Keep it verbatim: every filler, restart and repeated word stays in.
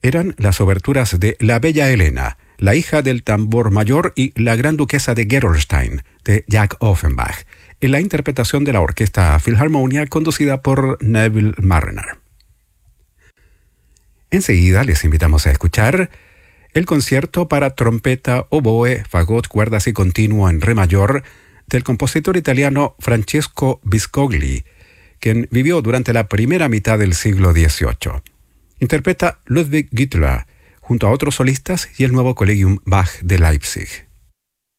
eran las oberturas de La Bella Helena, La hija del tambor mayor y La gran duquesa de Gerolstein, de Jack Offenbach, en la interpretación de la Orquesta Philharmonia conducida por Neville Marriner. Enseguida les invitamos a escuchar el concierto para trompeta, oboe, fagot, cuerdas y continuo en re mayor del compositor italiano Francesco Viscogli, quien vivió durante la primera mitad del siglo dieciocho. Interpreta Ludwig Gittler junto a otros solistas y el nuevo Collegium Bach de Leipzig.